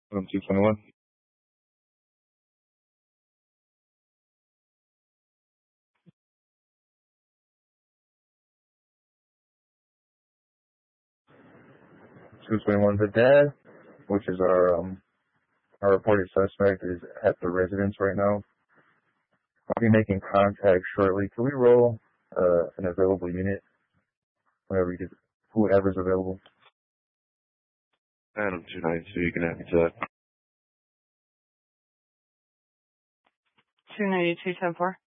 221. The dad, which is our reported suspect, is at the residence right now. I'll be making contact shortly. Can we roll an available unit whoever's available? Adam 292, you can have me to that. 292, 10-4.